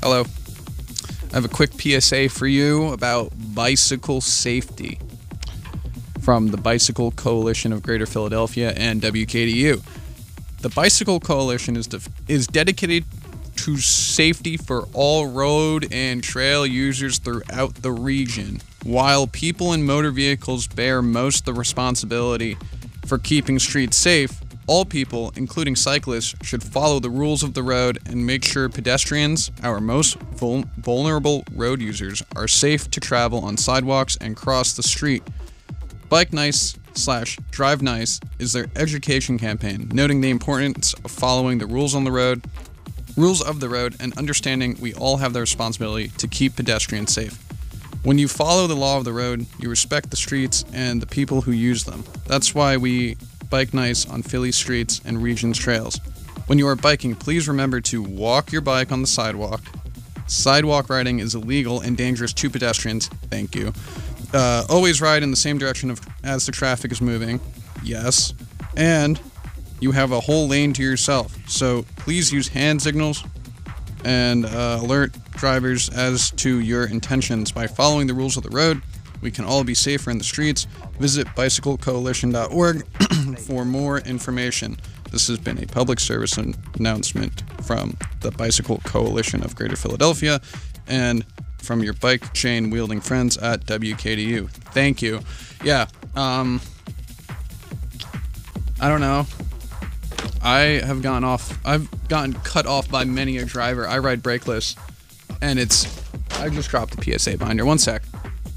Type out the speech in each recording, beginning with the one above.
Hello. I have a quick PSA for you about bicycle safety from the Bicycle Coalition of Greater Philadelphia and WKDU. The Bicycle Coalition is dedicated to safety for all road and trail users throughout the region. While people in motor vehicles bear most of the responsibility for keeping streets safe, all people, including cyclists, should follow the rules of the road and make sure pedestrians, our most vulnerable road users, are safe to travel on sidewalks and cross the street. Bike Nice/Drive Nice is their education campaign, noting the importance of following the rules of the road, and understanding we all have the responsibility to keep pedestrians safe. When you follow the law of the road, you respect the streets and the people who use them. That's why we bike nice on Philly streets and region's trails. When you are biking, please remember to walk your bike on the sidewalk. Sidewalk riding is illegal and dangerous to pedestrians. Thank you. Always ride in the same direction as the traffic is moving. Yes. And you have a whole lane to yourself. So please use hand signals and alert drivers as to your intentions. By following the rules of the road, we can all be safer in the streets. Visit bicyclecoalition.org for more information. This has been a public service announcement from the Bicycle Coalition of Greater Philadelphia and from your bike chain wielding friends at WKDU. Thank you. Yeah, I don't know. I've gotten cut off by many a driver. I ride brakeless, and I just dropped the PSA binder. One sec.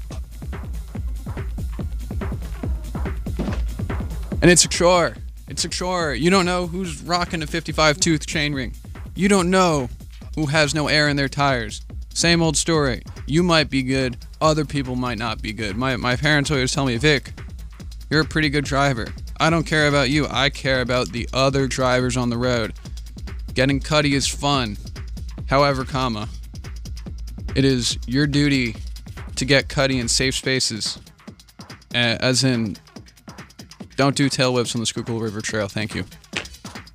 And it's a chore. It's a chore. You don't know who's rocking a 55-tooth chainring. You don't know who has no air in their tires. Same old story. You might be good. Other people might not be good. My parents always tell me, Vic, you're a pretty good driver. I don't care about you. I care about the other drivers on the road. Getting cutty is fun. However, it is your duty to get cutty in safe spaces. As in, don't do tail whips on the Schuylkill River Trail. Thank you.